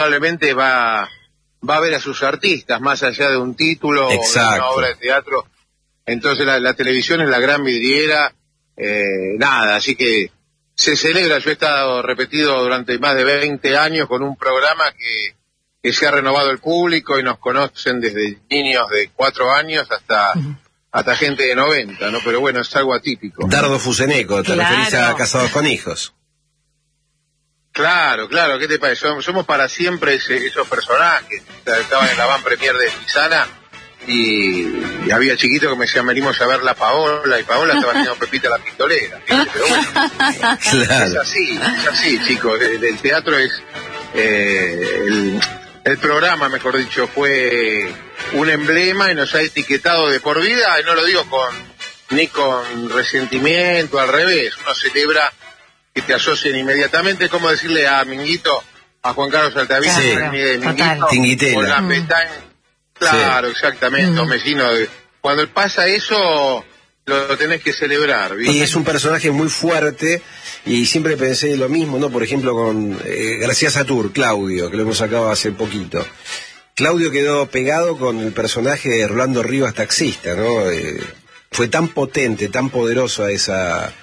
indudablemente va a ver a sus artistas, más allá de un título o de una obra de teatro. Entonces la televisión es la gran vidriera, así que se celebra. Yo he estado repetido durante más de 20 años con un programa que se ha renovado el público y nos conocen desde niños de 4 años hasta gente de 90, ¿no? Pero bueno, es algo atípico. Dardo Fuseneco, te referís a Casados con Hijos. Claro, ¿qué te parece? Somos para siempre esos personajes. Estaban en la van premier de Pisana y había chiquitos que me decían, venimos a ver la Paola, y Paola estaba haciendo Pepita la Pistolera. ¿Viste? Pero bueno, claro. es así, chicos. El teatro es... el programa, mejor dicho, fue un emblema y nos ha etiquetado de por vida, y no lo digo ni con resentimiento, al revés. Uno celebra que te asocien inmediatamente, como decirle a Minguito, a Juan Carlos Altavilla, Tinguitela, con la pestaña. Claro, exactamente, Mesino. Cuando pasa eso, lo tenés que celebrar, ¿viste? Y es un personaje muy fuerte, y siempre pensé lo mismo, ¿no? Por ejemplo, con García Satur, Claudio, que lo hemos sacado hace poquito. Claudio quedó pegado con el personaje de Rolando Rivas, taxista, ¿no? Fue tan potente, tan poderosa esa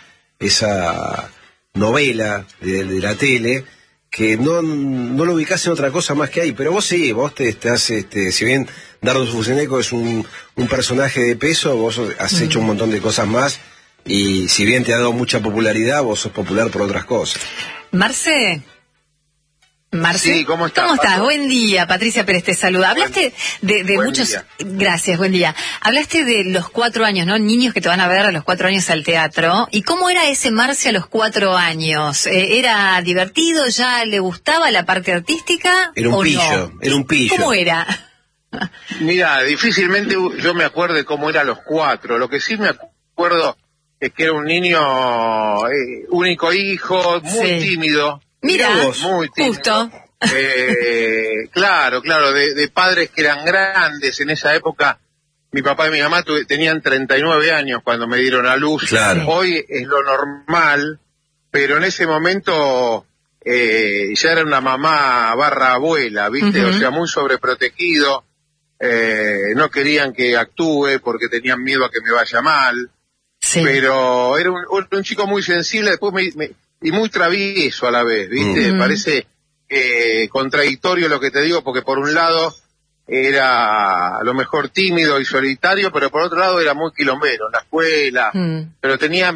novela de la tele, que no lo ubicás en otra cosa más que ahí. Pero vos sí, vos te estás, si bien Dardo Fuseneco es un personaje de peso, vos has hecho un montón de cosas más, y si bien te ha dado mucha popularidad, vos sos popular por otras cosas. Marce, sí, ¿cómo estás? ¿Cómo estás? Buen día, Patricia Pérez te saluda. Hablaste de muchos... Día. Gracias, buen día. Hablaste de los 4 años, ¿no? Niños que te van a ver a los 4 años al teatro. ¿Y cómo era ese Marce a los 4 años? ¿Era divertido? ¿Ya le gustaba la parte artística? Era un pillo, no? era un pillo. ¿Cómo era? Mira, difícilmente yo me acuerdo cómo era a los 4. Lo que sí me acuerdo es que era un niño único hijo, muy tímido. Mira, muy tímido. Justo. Claro, de padres que eran grandes. En esa época mi papá y mi mamá tenían 39 años cuando me dieron a luz. Claro. Hoy es lo normal, pero en ese momento ya era una mamá barra abuela, ¿viste? O sea, muy sobreprotegido. No querían que actúe porque tenían miedo a que me vaya mal. Sí. Pero era un chico muy sensible, después y muy travieso a la vez, ¿viste? Parece contradictorio lo que te digo, porque por un lado era a lo mejor tímido y solitario, pero por otro lado era muy quilombero en la escuela, pero tenía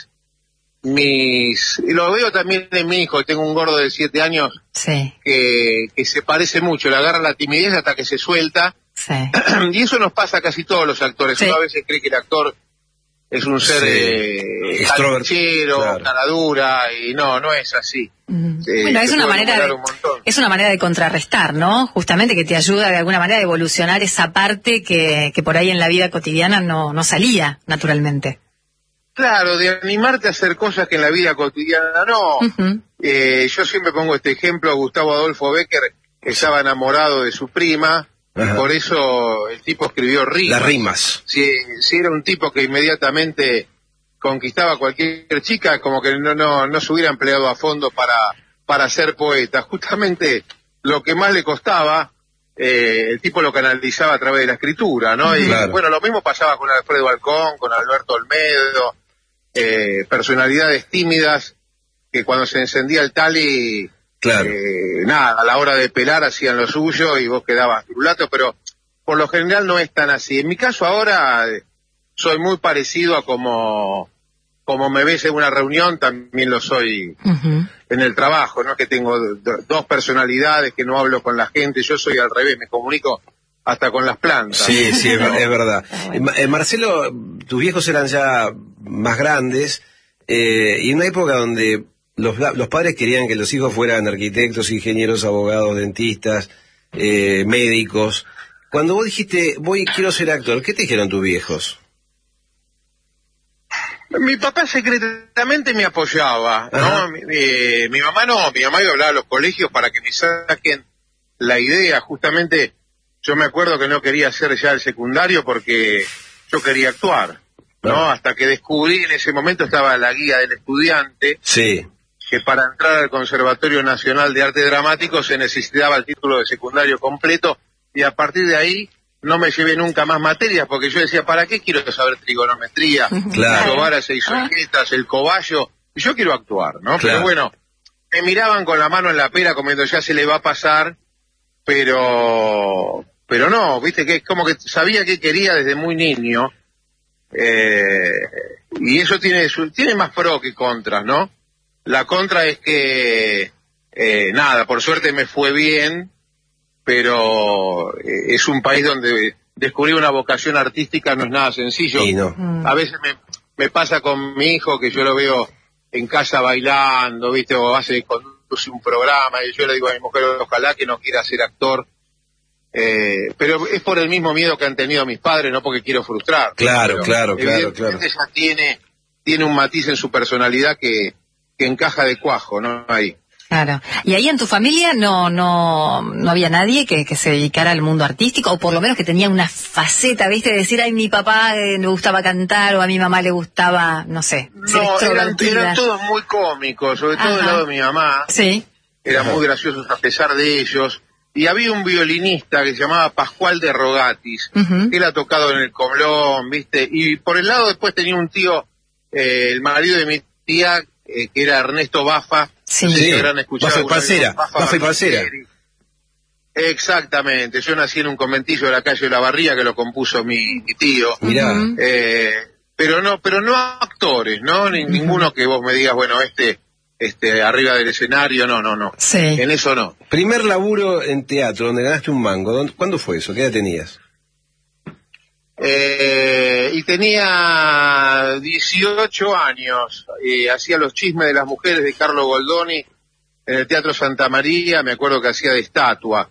y lo veo también en mi hijo. Tengo un gordo de 7 años que se parece mucho, le agarra la timidez hasta que se suelta, y eso nos pasa a casi todos los actores. Uno a veces cree que el actor es un ser extrovertido, caradura, y no es así. Bueno, es una manera de contrarrestar, ¿no? Justamente, que te ayuda de alguna manera a evolucionar esa parte que por ahí en la vida cotidiana no salía naturalmente. Claro, de animarte a hacer cosas que en la vida cotidiana no. Yo siempre pongo este ejemplo. Gustavo Adolfo Bécquer estaba enamorado de su prima. Por eso el tipo escribió rimas. Las rimas. Si era un tipo que inmediatamente conquistaba a cualquier chica, como que no se hubiera empleado a fondo para ser poeta. Justamente lo que más le costaba, el tipo lo canalizaba a través de la escritura, ¿no? Y bueno, lo mismo pasaba con Alfredo Alcón, con Alberto Olmedo, personalidades tímidas que cuando se encendía el tali... a la hora de pelar hacían lo suyo y vos quedabas trulato, pero por lo general no es tan así. En mi caso ahora soy muy parecido a como me ves en una reunión, también lo soy en el trabajo, ¿no? Que tengo 2 personalidades, que no hablo con la gente. Yo soy al revés, me comunico hasta con las plantas. Sí, es verdad. Marcelo, tus viejos eran ya más grandes, y en una época donde los padres querían que los hijos fueran arquitectos, ingenieros, abogados, dentistas, médicos. Cuando vos dijiste, quiero ser actor, ¿qué te dijeron tus viejos? Mi papá secretamente me apoyaba, ¿no? Mi mamá no, mi mamá iba a hablar a los colegios para que me saquen la idea. Justamente yo me acuerdo que no quería hacer ya el secundario porque yo quería actuar, ¿no? Hasta que descubrí, en ese momento estaba la guía del estudiante. Sí. que para entrar al Conservatorio Nacional de Arte Dramático se necesitaba el título de secundario completo, y a partir de ahí no me llevé nunca más materias, porque yo decía, ¿para qué quiero saber trigonometría, Claro. varas e isoquetas, el cobayo? Yo quiero actuar, ¿no? Claro. Pero bueno, me miraban con la mano en la pera como diciendo, ya se le va a pasar, pero no, viste, que es como que sabía que quería desde muy niño, y eso tiene más pro que contras, ¿no? La contra es que, nada, por suerte me fue bien, pero es un país donde descubrir una vocación artística no es nada sencillo. Y no. A veces me pasa con mi hijo que yo lo veo en casa bailando, ¿viste? O conduce un programa, y yo le digo a mi mujer, ojalá que no quiera ser actor. Pero es por el mismo miedo que han tenido mis padres, no porque quiero frustrar. Claro. Evidentemente ya tiene un matiz en su personalidad que encaja de cuajo, ¿no? Ahí. Claro. ¿Y ahí en tu familia no había nadie que se dedicara al mundo artístico, o por lo menos que tenía una faceta, viste, de decir, ay, mi papá le gustaba cantar, o a mi mamá le gustaba, no sé, ser No, extrovertida? eran todos muy cómicos, sobre todo del lado de mi mamá. Sí. Eran muy graciosos a pesar de ellos. Y había un violinista que se llamaba Pascual de Rogatis, que él ha tocado en el Coblón, ¿viste? Y por el lado después tenía un tío, el marido de mi tía, que era Ernesto Bafa. Sí. No sé si habrán escuchado Bafa y Parcera. Exactamente. Yo nací en un conventillo de la calle de La Barría que lo compuso mi tío. Mirá. Pero no actores, ¿no? Ninguno que vos me digas, bueno, arriba del escenario, no. Sí. En eso no. Primer laburo en teatro, donde ganaste un mango. ¿Cuándo fue eso? ¿Qué edad tenías? Y tenía 18 años. Hacía los chismes de las mujeres de Carlo Goldoni en el Teatro Santa María. Me acuerdo que hacía de estatua.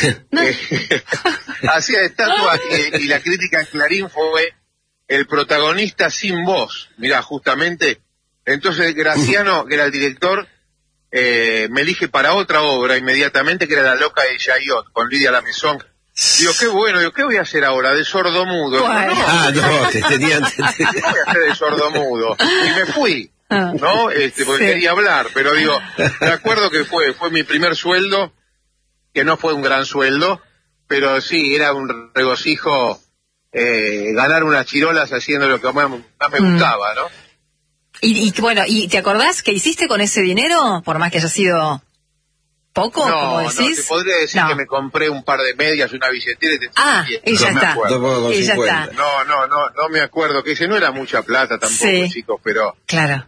Hacía de estatua y la crítica en Clarín fue el protagonista sin voz. Mirá, justamente. Entonces Graciano, que era el director, me elige para otra obra inmediatamente, que era La Loca de Chaillot, con Lidia Lamezón. Digo, qué bueno, ¿qué voy a hacer ahora? De sordomudo. Bueno. No, te tenían... ¿Qué voy a hacer de sordomudo? Y me fui, ¿no? Porque quería hablar, pero digo, me acuerdo que fue mi primer sueldo, que no fue un gran sueldo, pero sí, era un regocijo ganar unas chirolas haciendo lo que más me gustaba, ¿no? Y bueno, ¿y te acordás qué hiciste con ese dinero? Por más que haya sido poco, como decís. No, te podría decir que me compré un par de medias y una billetera y ya está. Y ya está. No me acuerdo, que ese no era mucha plata tampoco, chicos, pero claro.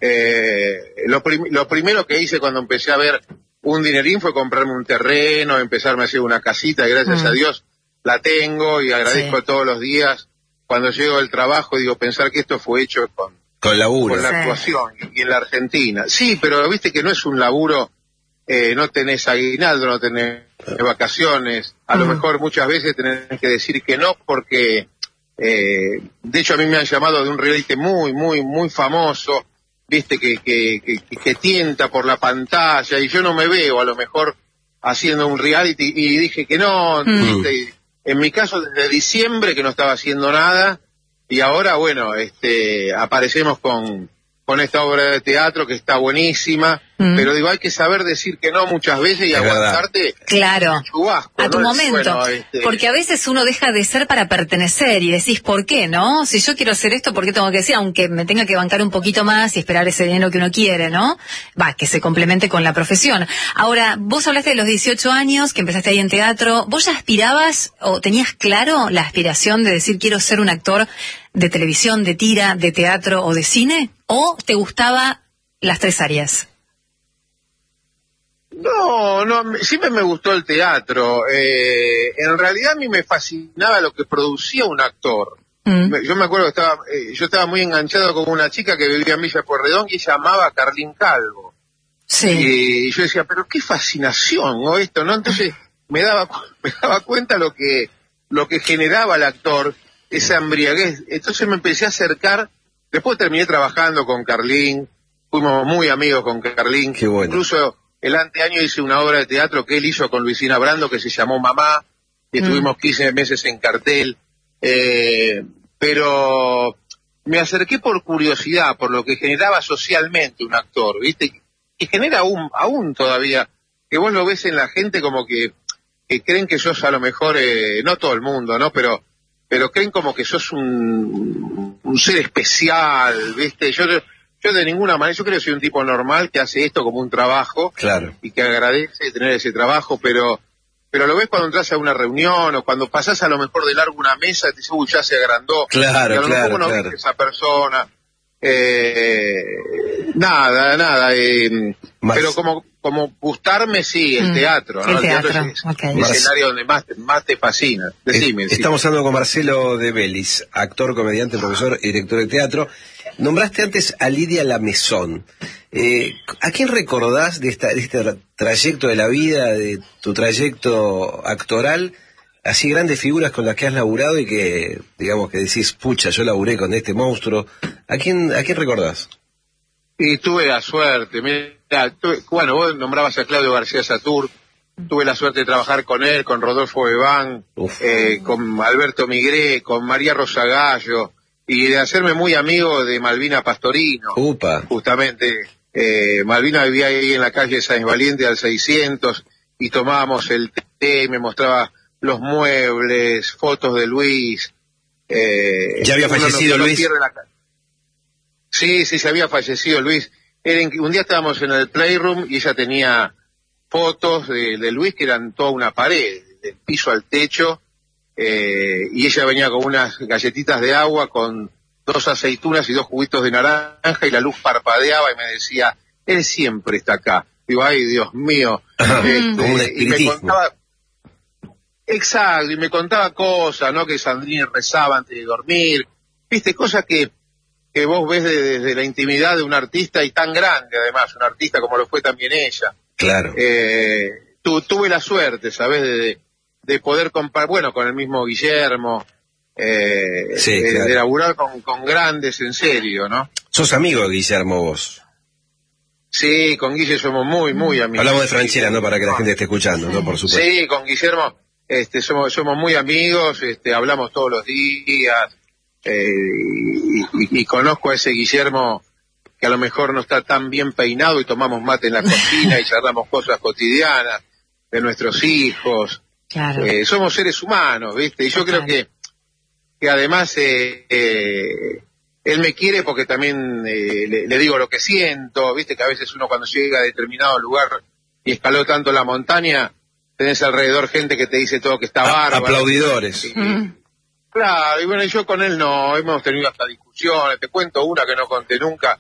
Lo primero que hice cuando empecé a ver un dinerín fue comprarme un terreno, empezarme a hacer una casita, y gracias a Dios la tengo, y agradezco todos los días cuando llego del trabajo, digo, pensar que esto fue hecho con laburo. Con la actuación, y en la Argentina. Sí, pero viste que no es un laburo, no tenés aguinaldo, no tenés vacaciones, a lo mejor muchas veces tenés que decir que no, porque de hecho a mí me han llamado de un reality muy famoso, viste, que tienta por la pantalla, y yo no me veo a lo mejor haciendo un reality, y dije que no, viste, en mi caso desde diciembre que no estaba haciendo nada. Y ahora, bueno, aparecemos con esta obra de teatro que está buenísima, pero digo, hay que saber decir que no muchas veces y aguantarte claro, chubasco, a tu momento, bueno, porque a veces uno deja de ser para pertenecer y decís, ¿por qué, no? Si yo quiero hacer esto, ¿por qué tengo que decir? Aunque me tenga que bancar un poquito más y esperar ese dinero que uno quiere, ¿no? Que se complemente con la profesión. Ahora, vos hablaste de los 18 años, que empezaste ahí en teatro. ¿Vos ya aspirabas o tenías claro la aspiración de decir, quiero ser un actor de televisión, de tira, de teatro o de cine? ¿O te gustaba las tres áreas? No, siempre me gustó el teatro. En realidad a mí me fascinaba lo que producía un actor. Yo me acuerdo que yo estaba muy enganchado con una chica que vivía en Villa Pueyrredón y se llamaba Carlín Calvo. Sí. Y yo decía, pero qué fascinación, ¿no? Esto, ¿no? Entonces me daba cuenta lo que generaba el actor, esa embriaguez. Entonces me empecé a acercar. Después terminé trabajando con Carlín, fuimos muy amigos con Carlín. Qué bueno. Incluso el anteaño hice una obra de teatro que él hizo con Luisina Brando que se llamó Mamá, y estuvimos 15 meses en cartel. Pero me acerqué por curiosidad, por lo que generaba socialmente un actor, ¿viste? genera aún todavía, que vos lo ves en la gente como que creen que sos a lo mejor, no todo el mundo, ¿no? Pero creen como que sos un ser especial, ¿viste? Yo de ninguna manera, yo creo que soy un tipo normal que hace esto como un trabajo. Claro. Y que agradece tener ese trabajo, pero lo ves cuando entras a una reunión o cuando pasás a lo mejor de largo una mesa, te dices, uy, ya se agrandó. Claro, y a lo mejor uno ve esa persona. Nada, pero como gustarme, sí, el teatro, ¿no? El teatro es el escenario donde más te fascina. Decime. Estamos hablando con Marcelo de Bellis, actor, comediante, profesor y director de teatro. Nombraste antes a Lidia Lamezón. ¿A quién recordás de este trayecto de la vida, de tu trayecto actoral, así grandes figuras con las que has laburado y que, digamos, que decís, pucha, yo laburé con este monstruo? ¿A quién recordás? Y tuve la suerte, bueno, vos nombrabas a Claudio García Satur, tuve la suerte de trabajar con él, con Rodolfo Bebán, con Alberto Migré, con María Rosa Gallo, y de hacerme muy amigo de Malvina Pastorino. Upa. Justamente, Malvina vivía ahí en la calle Sáenz Valiente al 600, y tomábamos el té, me mostraba los muebles, fotos de Luis. ¿Ya había fallecido Luis? Sí, se había fallecido Luis. Un día estábamos en el Playroom y ella tenía fotos de Luis que eran toda una pared, del piso al techo, y ella venía con unas galletitas de agua, con 2 aceitunas y 2 juguitos de naranja, y la luz parpadeaba y me decía, él siempre está acá. Digo, ay, Dios mío. Como un espiritismo. Y me contaba, exacto, y me contaba cosas, ¿no? Que Sandrine rezaba antes de dormir, viste, cosas que vos ves desde la intimidad de un artista, y tan grande además, un artista como lo fue también ella. Claro. Tuve la suerte, ¿sabes? De poder comparar, bueno, con el mismo Guillermo, sí, claro. De laburar con grandes en serio, ¿no? ¿Sos amigo de Guillermo vos? Sí, con Guille somos muy amigos. Hablamos de Franchella, ¿no? Para que la gente esté escuchando, ¿no? Por supuesto. Sí, con Guillermo somos muy amigos, hablamos todos los días, y conozco a ese Guillermo que a lo mejor no está tan bien peinado y tomamos mate en la cocina y charlamos cosas cotidianas de nuestros hijos. Claro. Somos seres humanos, ¿viste? Y yo creo que además él me quiere porque también le digo lo que siento, ¿viste? Que a veces uno cuando llega a determinado lugar y escaló tanto la montaña, tenés alrededor gente que te dice todo que está bárbaro. Aplaudidores. Claro, y bueno, yo con él no, hemos tenido hasta discusiones, te cuento una que no conté nunca.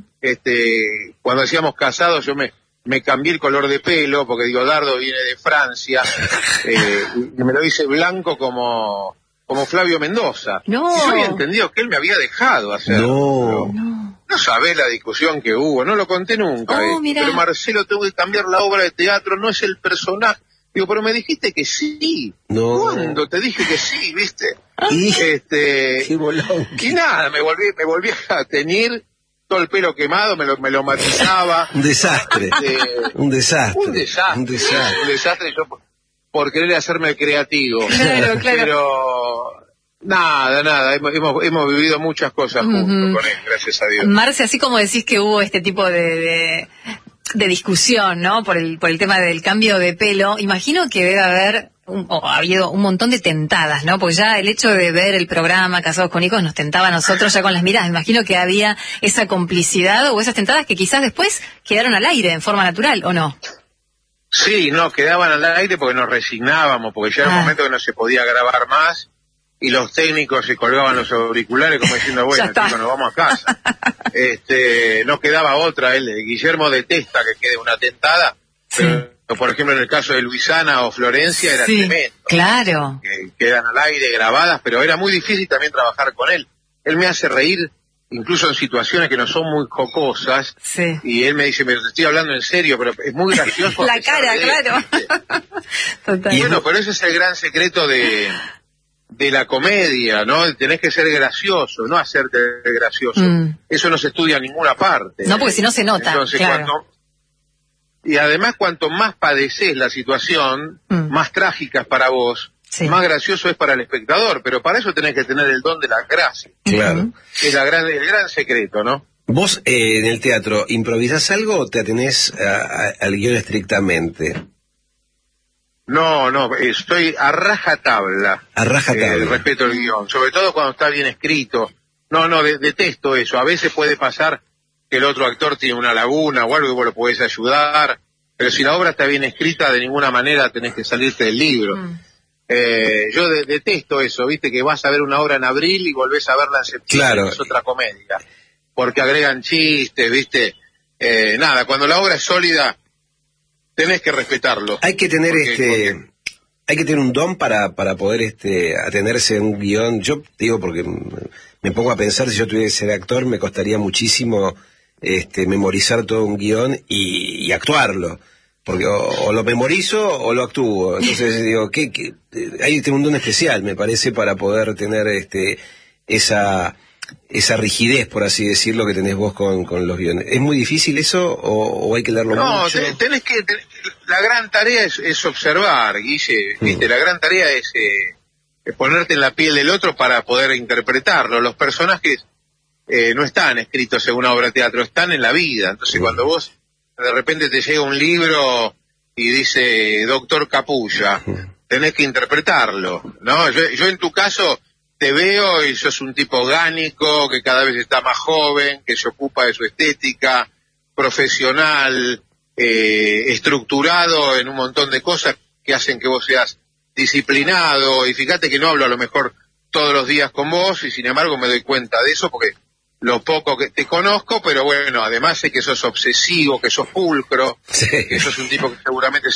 Cuando decíamos casados yo me cambié el color de pelo, porque digo, Dardo viene de Francia, y me lo hice blanco como Flavio Mendoza. No. Y yo había entendido que él me había dejado hacerlo. No sabés la discusión que hubo, no lo conté nunca. Pero Marcelo, tengo que cambiar la obra de teatro, no es el personaje. Digo, pero me dijiste que sí. No. ¿Cuándo te dije que sí, viste? Y qué bolón. Y nada, me volví a teñir, todo el pelo quemado, me lo matizaba. Un desastre. Un desastre yo por querer hacerme el creativo. Claro. Pero nada, hemos vivido muchas cosas juntos con él, gracias a Dios. Marce, así como decís que hubo este tipo de discusión, ¿no? Por el tema del cambio de pelo, imagino que debe haber ha habido un montón de tentadas, ¿no? Porque ya el hecho de ver el programa Casados con Hijos nos tentaba a nosotros ya con las miradas. Imagino que había esa complicidad o esas tentadas que quizás después quedaron al aire en forma natural, ¿o no? Sí, no, quedaban al aire porque nos resignábamos, porque ya era un momento que no se podía grabar más y los técnicos se colgaban los auriculares como diciendo, bueno, chicos, nos vamos a casa. No quedaba otra. Guillermo detesta que quede una tentada, pero por ejemplo en el caso de Luisana o Florencia era tremendo. Claro. Que quedan al aire grabadas, pero era muy difícil también trabajar con él. Él me hace reír incluso en situaciones que no son muy jocosas, y él me dice, me estoy hablando en serio, pero es muy gracioso. La cara, claro. Total. Y bueno, pero ese es el gran secreto de la comedia, ¿no? Tenés que ser gracioso, no hacerte gracioso. Eso no se estudia en ninguna parte. No, porque si no se nota. Entonces, claro. Y además cuanto más padeces la situación, más trágica es para vos, más gracioso es para el espectador, pero para eso tenés que tener el don de la gracia. Claro. Es el gran secreto, ¿no? ¿Vos en el teatro improvisás algo o te atenés al guión estrictamente? No, estoy a rajatabla. A rajatabla. Respeto el guión, sobre todo cuando está bien escrito. Detesto eso. A veces puede pasar que el otro actor tiene una laguna o algo y vos lo podés ayudar, pero si la obra está bien escrita, de ninguna manera tenés que salirte del libro. Yo detesto eso, viste, que vas a ver una obra en abril y volvés a verla en septiembre, claro. Es otra comedia, porque agregan chistes, viste, cuando la obra es sólida, tenés que respetarlo. Hay que tener hay que tener un don para poder atenerse a un guión. Yo digo, porque me pongo a pensar, si yo tuviera que ser actor, me costaría muchísimo memorizar todo un guión y actuarlo. Porque o lo memorizo o lo actúo. Entonces digo, hay un don especial, me parece, para poder tener esa rigidez, por así decirlo, que tenés vos con los guiones. ¿Es muy difícil eso o hay que leerlo mucho? La gran tarea es observar, Guille, ¿viste? La gran tarea es ponerte en la piel del otro para poder interpretarlo. Los personajes no están escritos en una obra de teatro, están en la vida. Entonces cuando vos de repente te llega un libro y dice Doctor Capulla, tenés que interpretarlo, ¿no? Yo en tu caso te veo y sos un tipo orgánico, que cada vez está más joven, que se ocupa de su estética, profesional, estructurado en un montón de cosas que hacen que vos seas disciplinado, y fíjate que no hablo a lo mejor todos los días con vos, y sin embargo me doy cuenta de eso porque lo poco que te conozco, pero bueno, además sé que sos obsesivo, que sos pulcro, sí. Que sos un tipo que seguramente